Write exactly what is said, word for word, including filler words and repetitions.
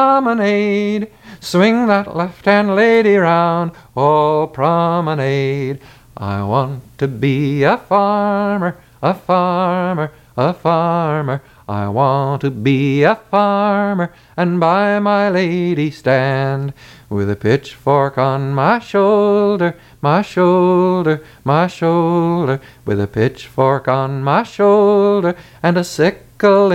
promenade. Swing that left-hand lady round, oh, promenade. I want to be a farmer, a farmer, a farmer. I want to be a farmer and by my lady stand, with a pitchfork on my shoulder, my shoulder, my shoulder, with a pitchfork on my shoulder and a sickle